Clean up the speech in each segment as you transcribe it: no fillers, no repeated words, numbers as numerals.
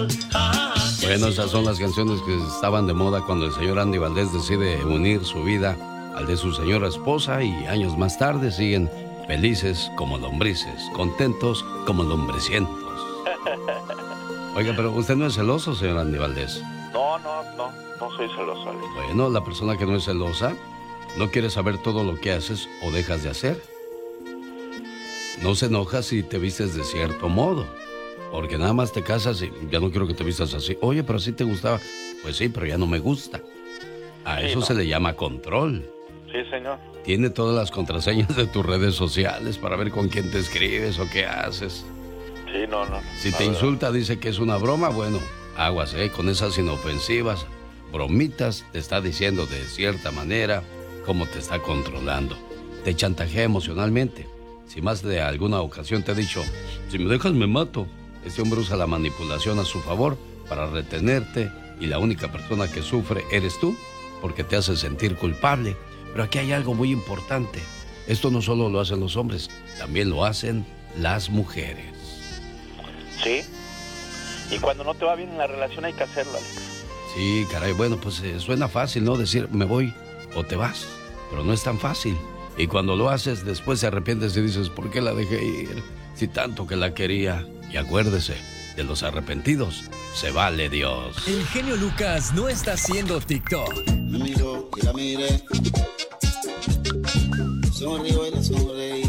Bueno, esas son las canciones que estaban de moda cuando el señor Andy Valdés decide unir su vida al de su señora esposa y años más tarde siguen felices como lombrices, contentos como lombricientos. Oiga, pero usted no es celoso, señor Andy Valdés. No soy celoso, Alex. Bueno, la persona que no es celosa no quiere saber todo lo que haces o dejas de hacer. No se enoja si te vistes de cierto modo, porque nada más te casas y ya no quiero que te vistas así. Oye, pero así te gustaba. Pues sí, pero ya no me gusta. A eso se le llama control. Sí, señor. Tiene todas las contraseñas de tus redes sociales para ver con quién te escribes o qué haces. Sí, no. Si te insulta, dice que es una broma, bueno, aguas, con esas inofensivas bromitas, te está diciendo de cierta manera cómo te está controlando. Te chantajea emocionalmente. Si más de alguna ocasión te ha dicho, si me dejas me mato. Este hombre usa la manipulación a su favor para retenerte y la única persona que sufre eres tú porque te hace sentir culpable. Pero aquí hay algo muy importante. Esto no solo lo hacen los hombres, también lo hacen las mujeres. Sí. Y cuando no te va bien en la relación hay que hacerlo, Alex. Sí, caray, bueno, pues suena fácil, ¿no? Decir, me voy o te vas, pero no es tan fácil. Y cuando lo haces, después te arrepientes y dices, ¿por qué la dejé ir? Si tanto que la quería. Y acuérdese, de los arrepentidos, se vale Dios. El genio Lucas no está haciendo TikTok. Me miró y la miré. Sonrío y la sonreí.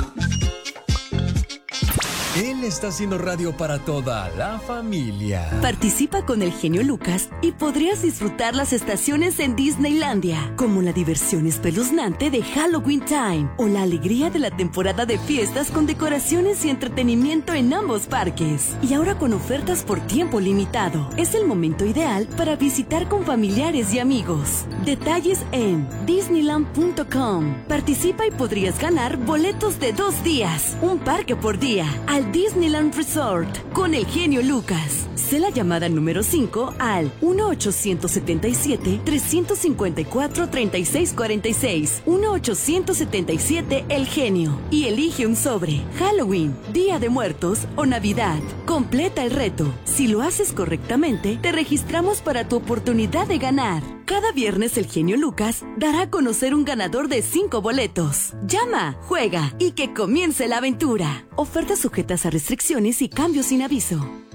Él está haciendo radio para toda la familia. Participa con el genio Lucas y podrías disfrutar las estaciones en Disneylandia, como la diversión espeluznante de Halloween Time o la alegría de la temporada de fiestas con decoraciones y entretenimiento en ambos parques. Y ahora con ofertas por tiempo limitado. Es el momento ideal para visitar con familiares y amigos. Detalles en Disneyland.com. Participa y podrías ganar boletos de 2 días, un parque por día, al Disneyland Resort con el genio Lucas. Sé la llamada número 5 al 1-877-354-3646. 1-877 El Genio. Y elige un sobre. Halloween, Día de Muertos o Navidad. Completa el reto. Si lo haces correctamente, te registramos para tu oportunidad de ganar. Cada viernes el genio Lucas dará a conocer un ganador de 5 boletos. Llama, juega y que comience la aventura. Ofertas sujetas a restricciones y cambios sin aviso.